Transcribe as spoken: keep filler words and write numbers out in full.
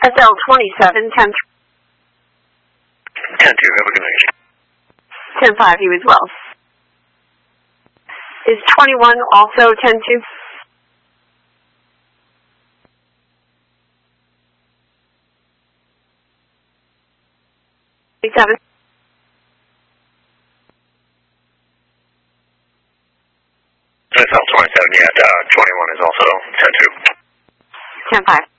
S L twenty-seven, ten ten two, have a good night. ten five, you as well. Is twenty-one also ten two? Seven. S L twenty-seven, yeah, uh, twenty-one is also ten two. ten five.